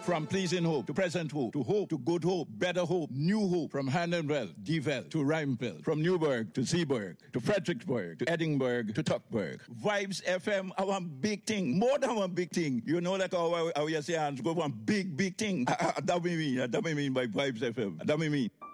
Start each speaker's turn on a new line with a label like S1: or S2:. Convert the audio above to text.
S1: From pleasing hope to present hope to good hope, better hope, new hope. From Hannonville, Deville to Rhymeville. From Newburgh to Zeeburg to Fredericksburg to Edinburgh to Tuckburg. Vibes FM, our big thing. More than one big thing. You know, like how you say, go one big thing. That we mean by Vibes FM. That we mean.